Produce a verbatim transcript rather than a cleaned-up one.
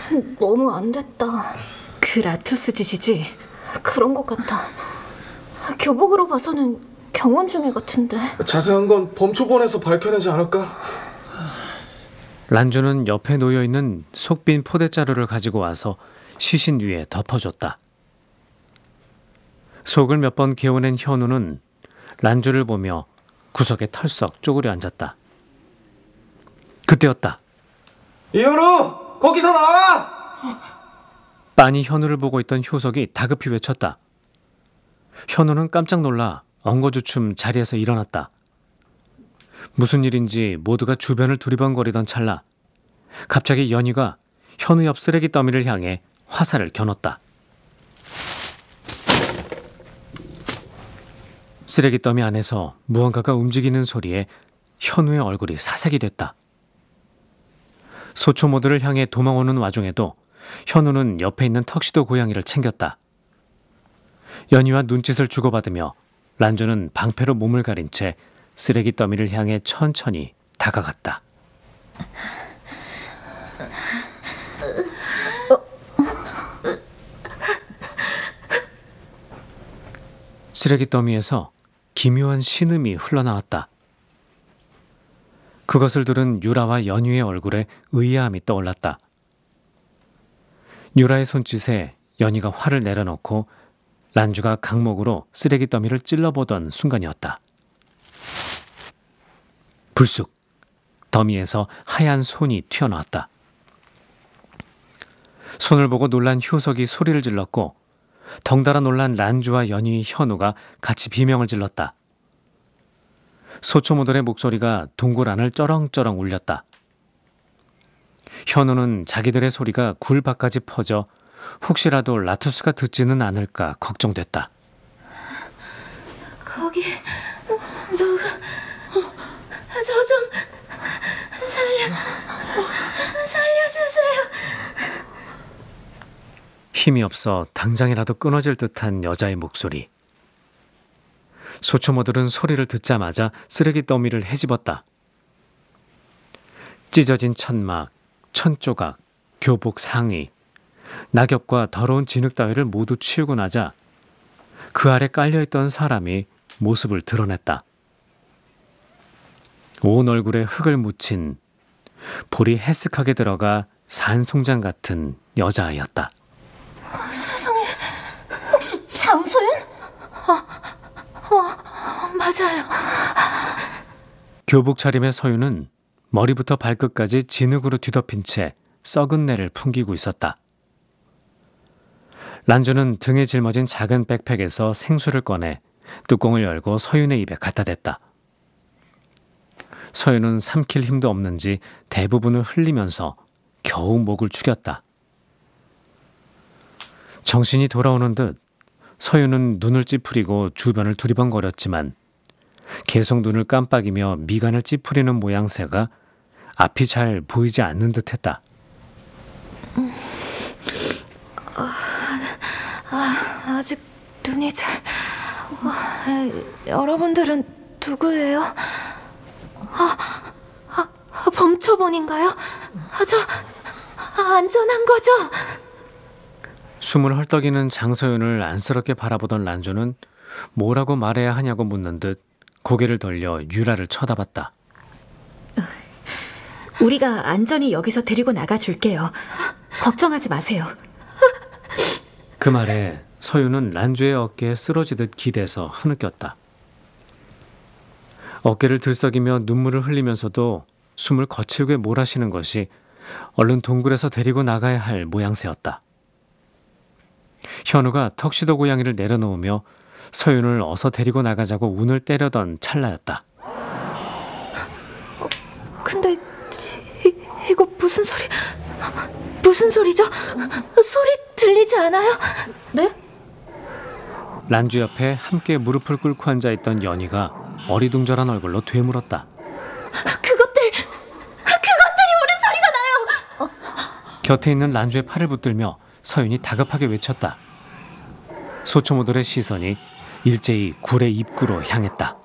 너무 안 됐다. 그 라투스 짓이지? 그런 것 같아. 교복으로 봐서는 경원 중에 같은데. 자세한 건 범초본에서 밝혀내지 않을까? 란조는 옆에 놓여있는 속빈 포대자루를 가지고 와서 시신 위에 덮어줬다. 속을 몇 번 개어낸 현우는 란조를 보며 구석에 털썩 쪼그려 앉았다. 그때였다. 이현우! 거기서 나와! 빤히 현우를 보고 있던 효석이 다급히 외쳤다. 현우는 깜짝 놀라 엉거주춤 자리에서 일어났다. 무슨 일인지 모두가 주변을 두리번거리던 찰나 갑자기 연희가 현우 옆 쓰레기 더미를 향해 화살을 겨눴다. 쓰레기 더미 안에서 무언가가 움직이는 소리에 현우의 얼굴이 사색이 됐다. 소초모드를 향해 도망오는 와중에도 현우는 옆에 있는 턱시도 고양이를 챙겼다. 연희와 눈짓을 주고받으며 란조는 방패로 몸을 가린 채 쓰레기 더미를 향해 천천히 다가갔다. 쓰레기 더미에서 기묘한 신음이 흘러나왔다. 그것을 들은 유라와 연희의 얼굴에 의아함이 떠올랐다. 유라의 손짓에 연희가 화를 내려놓고 란주가 강목으로 쓰레기 더미를 찔러보던 순간이었다. 불쑥 더미에서 하얀 손이 튀어나왔다. 손을 보고 놀란 효석이 소리를 질렀고 덩달아 놀란 란주와 연희, 현우가 같이 비명을 질렀다. 소초모델의 목소리가 동굴 안을 쩌렁쩌렁 울렸다. 현우는 자기들의 소리가 굴 밖까지 퍼져 혹시라도 라투스가 듣지는 않을까 걱정됐다. 거기 누가 저 좀 살려 살려주세요. 힘이 없어 당장이라도 끊어질 듯한 여자의 목소리. 소초모들은 소리를 듣자마자 쓰레기 더미를 헤집었다. 찢어진 천막, 천조각, 교복 상의, 낙엽과 더러운 진흙 따위를 모두 치우고 나자 그 아래 깔려있던 사람이 모습을 드러냈다. 온 얼굴에 흙을 묻힌 볼이 해쓱하게 들어가 산송장 같은 여자아이였다. 세상에, 혹시 장소연? 어, 어, 맞아요. 교복 차림의 서윤은 머리부터 발끝까지 진흙으로 뒤덮인 채 썩은 내를 풍기고 있었다. 란주는 등에 짊어진 작은 백팩에서 생수를 꺼내 뚜껑을 열고 서윤의 입에 갖다 댔다. 서윤은 삼킬 힘도 없는지 대부분을 흘리면서 겨우 목을 축였다. 정신이 돌아오는 듯 서윤은 눈을 찌푸리고 주변을 두리번거렸지만 계속 눈을 깜빡이며 미간을 찌푸리는 모양새가 앞이 잘 보이지 않는 듯했다. 음, 아, 아, 아직 눈이 잘... 아, 여러분들은 누구예요? 아, 아, 아 범초본인가요? 아, 저 아, 안전한 거죠? 숨을 헐떡이는 장서윤을 안쓰럽게 바라보던 란조는 뭐라고 말해야 하냐고 묻는 듯 고개를 돌려 유라를 쳐다봤다. 우리가 안전히 여기서 데리고 나가줄게요. 걱정하지 마세요. 그 말에 서윤은 란조의 어깨에 쓰러지듯 기대서 흐느꼈다. 어깨를 들썩이며 눈물을 흘리면서도 숨을 거칠게 몰아쉬는 것이 얼른 동굴에서 데리고 나가야 할 모양새였다. 현우가 턱시도 고양이를 내려놓으며 서윤을 어서 데리고 나가자고 운을 때려던 찰나였다. 어, 근데 이, 이거 무슨 소리? 무슨 소리죠? 소리 들리지 않아요? 네? 란주 옆에 함께 무릎을 꿇고 앉아있던 연희가 어리둥절한 얼굴로 되물었다. 그것들! 그것들이 우는 소리가 나요! 어. 곁에 있는 란주의 팔을 붙들며 서윤이 다급하게 외쳤다. 소초모들의 시선이 일제히 굴의 입구로 향했다.